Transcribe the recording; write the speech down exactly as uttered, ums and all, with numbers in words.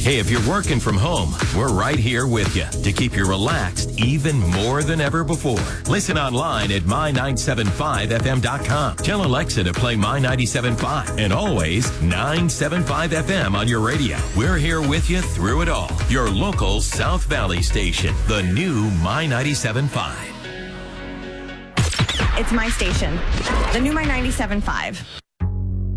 Hey, if you're working from home, we're right here with you to keep you relaxed even more than ever before. Listen online at my nine seven five f m dot com. Tell Alexa to play My ninety-seven point five and always nine seven five F M on your radio. We're here with you through it all. Your local South Valley station, the new My ninety-seven point five. It's my station, the new My ninety-seven point five.